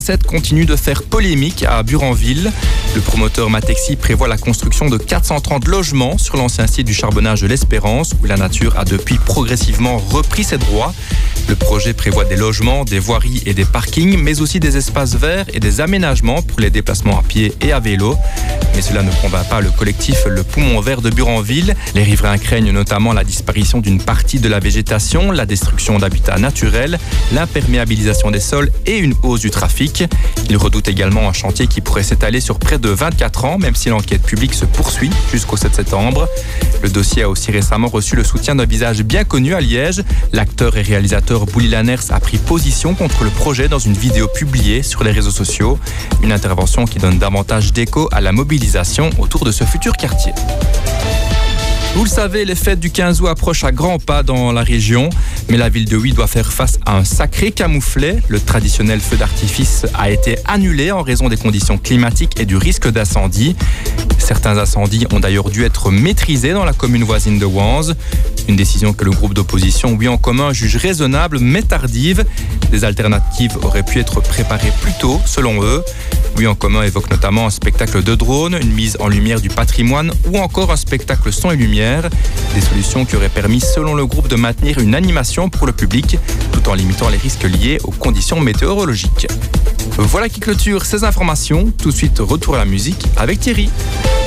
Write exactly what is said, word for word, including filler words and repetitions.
sept continue de faire polémique à Buranville. Le promoteur Matexi prévoit la construction de quatre cent trente logements sur l'ancien site du charbonnage de l'Espérance, où la nature a depuis progressivement repris ses droits. Le projet prévoit des logements, des voiries et des parkings, mais aussi des espaces verts et des aménagements pour les déplacements à pied et à vélo. Mais cela ne convainc pas le collectif Le Poumon Vert de Buranville. Les riverains craignent notamment la disparition d'une partie de la végétation, la destruction d'habitats naturels, l'imperméabilisation des sols et une hausse du trafic. Ils redoutent également un chantier qui pourrait s'étaler sur près de vingt-quatre ans, même si l'enquête publique se poursuit jusqu'au sept septembre. Le dossier a aussi récemment reçu le soutien d'un visage bien connu à Liège. L'acteur et réalisateur Bouli Lanners a pris position contre le projet dans une vidéo publiée sur les réseaux sociaux. Une intervention qui donne davantage d'écho à la mobilisation autour de ce futur quartier. Vous le savez, les fêtes du quinze août approchent à grands pas dans la région, mais la ville de Huy doit faire face à un sacré camouflet. Le traditionnel feu d'artifice a été annulé en raison des conditions climatiques et du risque d'incendie. Certains incendies ont d'ailleurs dû être maîtrisés dans la commune voisine de Wanze. Une décision que le groupe d'opposition Huy en commun juge raisonnable mais tardive. Des alternatives auraient pu être préparées plus tôt, selon eux. Huy en commun évoque notamment un spectacle de drone, une mise en lumière du patrimoine ou encore un spectacle son et lumière. Des solutions qui auraient permis, selon le groupe, de maintenir une animation pour le public tout en limitant les risques liés aux conditions météorologiques. Voilà qui clôture ces informations. Tout de suite, retour à la musique avec Thierry.